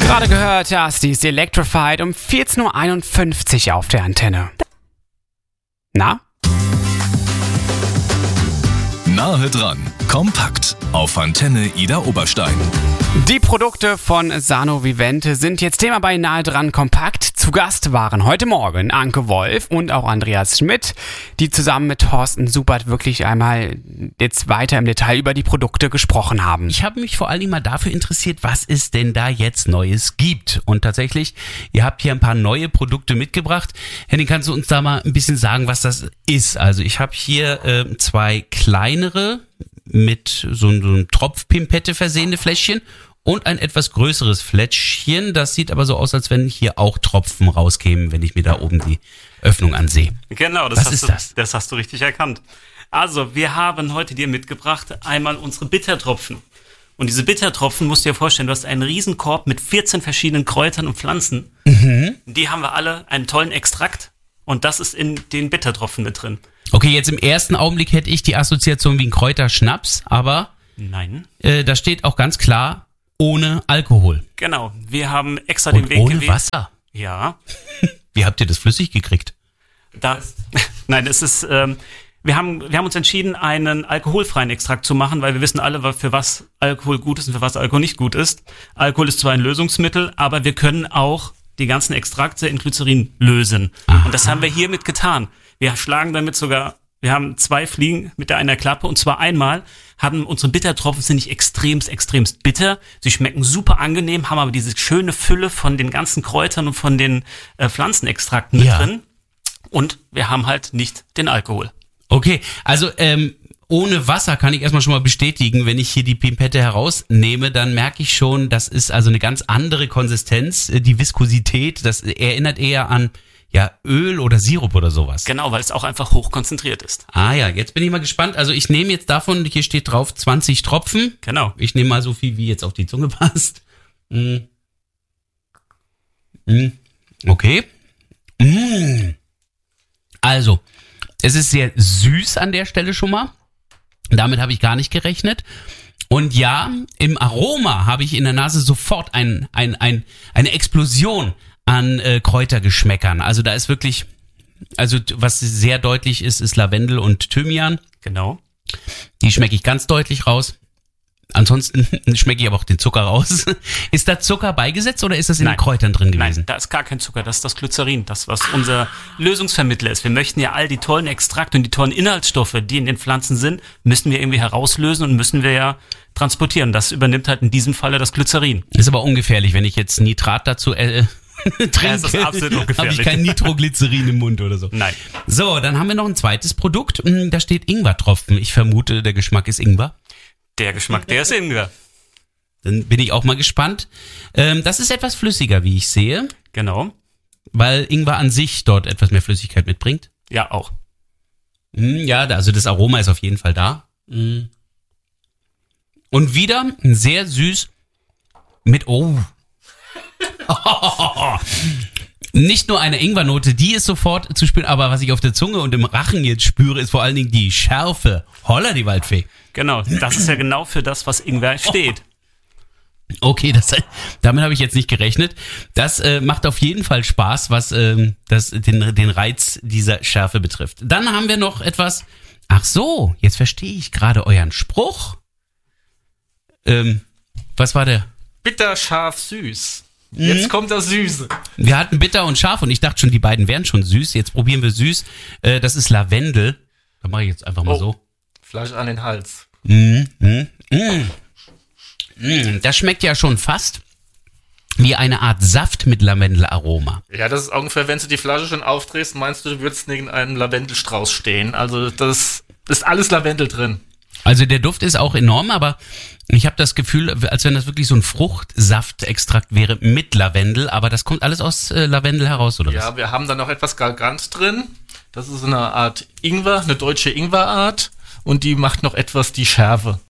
Gerade gehört hast, die ist Electrified um 14.51 Uhr auf der Antenne. Na? Nahe dran, kompakt auf Antenne Ida Oberstein. Die Produkte von Sano Vivente sind jetzt Thema bei Nahe dran kompakt. Zu Gast waren heute Morgen Anke Wolf und auch Andreas Schmidt, die zusammen mit Thorsten Subert wirklich einmal jetzt weiter im Detail über die Produkte gesprochen haben. Ich habe mich vor allen Dingen mal dafür interessiert, was es denn da jetzt Neues gibt. Und tatsächlich, ihr habt hier ein paar neue Produkte mitgebracht. Henning, kannst du uns da mal ein bisschen sagen, was das ist? Also ich habe hier zwei kleinere mit so einem Tropfpimpette versehene Fläschchen und ein etwas größeres Fläschchen. Das sieht aber so aus, als wenn hier auch Tropfen rauskämen, wenn ich mir da oben die Öffnung ansehe. Genau, das hast du richtig erkannt. Also, wir haben heute dir mitgebracht einmal unsere Bittertropfen. Und diese Bittertropfen, musst du dir vorstellen, du hast einen Riesenkorb mit 14 verschiedenen Kräutern und Pflanzen. Mhm. Die haben wir alle einen tollen Extrakt und das ist in den Bittertropfen mit drin. Okay, jetzt im ersten Augenblick hätte ich die Assoziation wie ein Kräuterschnaps, aber nein. Da steht auch ganz klar, ohne Alkohol. Genau, wir haben extra und den Weg ohne gewählt. Wasser? Ja. Wie habt ihr das flüssig gekriegt? Nein, es ist, wir haben uns entschieden, einen alkoholfreien Extrakt zu machen, weil wir wissen alle, für was Alkohol gut ist und für was Alkohol nicht gut ist. Alkohol ist zwar ein Lösungsmittel, aber wir können auch die ganzen Extrakte in Glycerin lösen. Aha. Und das haben wir hiermit getan. Wir schlagen damit sogar, wir haben 2 Fliegen mit einer Klappe und zwar einmal haben unsere Bittertropfen sind nicht extremst bitter. Sie schmecken super angenehm, haben aber diese schöne Fülle von den ganzen Kräutern und von den Pflanzenextrakten mit drin. Und wir haben halt nicht den Alkohol. Okay, also ohne Wasser kann ich erstmal schon mal bestätigen, wenn ich hier die Pimpette herausnehme, dann merke ich schon, das ist also eine ganz andere Konsistenz, die Viskosität, das erinnert eher an Öl oder Sirup oder sowas. Genau, weil es auch einfach hochkonzentriert ist. Ah ja, jetzt bin ich mal gespannt. Also ich nehme jetzt davon, hier steht drauf 20 Tropfen. Genau. Ich nehme mal so viel, wie jetzt auf die Zunge passt. Okay. Also, es ist sehr süß an der Stelle schon mal. Damit habe ich gar nicht gerechnet. Und ja, im Aroma habe ich in der Nase sofort eine Explosion an Kräutergeschmäckern. Also da ist wirklich, also was sehr deutlich ist, ist Lavendel und Thymian. Genau. Die schmecke ich ganz deutlich raus. Ansonsten schmecke ich aber auch den Zucker raus. Ist da Zucker beigesetzt oder ist das in den Kräutern drin gewesen? Nein, da ist gar kein Zucker, das ist das Glycerin, das was unser Lösungsvermittler ist. Wir möchten ja all die tollen Extrakte und die tollen Inhaltsstoffe, die in den Pflanzen sind, müssen wir irgendwie herauslösen und müssen wir ja transportieren. Das übernimmt halt in diesem Falle das Glycerin. Ist aber ungefährlich, wenn ich jetzt Nitrat dazu trinke, das ist absolut ungefährlich. Habe ich kein Nitroglycerin im Mund oder so. Nein. So, dann haben wir noch ein zweites Produkt. Da steht Ingwertropfen. Ich vermute, der Geschmack ist Ingwer. Der Geschmack, der ist Ingwer. Dann bin ich auch mal gespannt. Das ist etwas flüssiger, wie ich sehe. Genau. Weil Ingwer an sich dort etwas mehr Flüssigkeit mitbringt. Ja, auch. Ja, also das Aroma ist auf jeden Fall da. Und wieder sehr süß mit, nicht nur eine Ingwernote, die ist sofort zu spüren, aber was ich auf der Zunge und im Rachen jetzt spüre, ist vor allen Dingen die Schärfe. Holla, die Waldfee. Genau, das ist ja genau für das, was Ingwer steht. Okay, damit habe ich jetzt nicht gerechnet. Das macht auf jeden Fall Spaß, was den Reiz dieser Schärfe betrifft. Dann haben wir noch etwas. Ach so, jetzt verstehe ich gerade euren Spruch. Was war der? Bitter, scharf, süß. Jetzt kommt das Süße. Wir hatten bitter und scharf und ich dachte schon, die beiden wären schon süß. Jetzt probieren wir süß. Das ist Lavendel. Da mache ich jetzt einfach mal so. Fleisch an den Hals. Das schmeckt ja schon fast wie eine Art Saft mit Lavendelaroma. Ja, das ist ungefähr, wenn du die Flasche schon aufdrehst, meinst du würdest neben einem Lavendelstrauß stehen. Also das ist alles Lavendel drin. Also der Duft ist auch enorm, aber ich habe das Gefühl, als wenn das wirklich so ein Fruchtsaftextrakt wäre mit Lavendel, aber das kommt alles aus Lavendel heraus, oder was? Ja, wir haben da noch etwas Galgant drin. Das ist eine Art Ingwer, eine deutsche Ingwerart und die macht noch etwas die Schärfe.